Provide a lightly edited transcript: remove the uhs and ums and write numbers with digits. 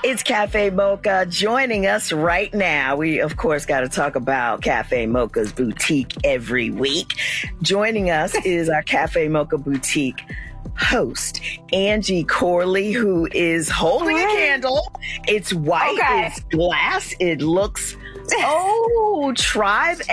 It's Cafe Mocha joining us right now. We, of course, got to talk about Cafe Mocha's boutique every week. Joining us is our Cafe Mocha boutique host, Angie Corley, who is holding a candle. It's white, it's glass, it looks, Tribe